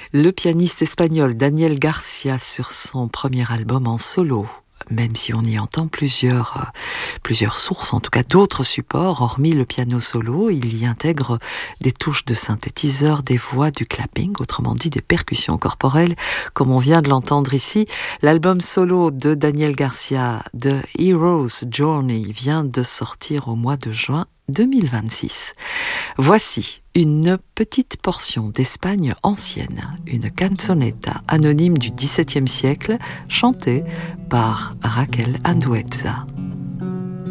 Le pianiste espagnol Daniel Garcia sur son premier album en solo. Même si on y entend plusieurs sources, en tout cas d'autres supports, hormis le piano solo, il y intègre des touches de synthétiseur, des voix, du clapping, autrement dit des percussions corporelles, comme on vient de l'entendre ici. L'album solo de Daniel Garcia, The Hero's Journey, vient de sortir au mois de juin 2026. Voici une petite portion d'Espagne ancienne, une canzonetta anonyme du XVIIe siècle, chantée par Raquel Andueza.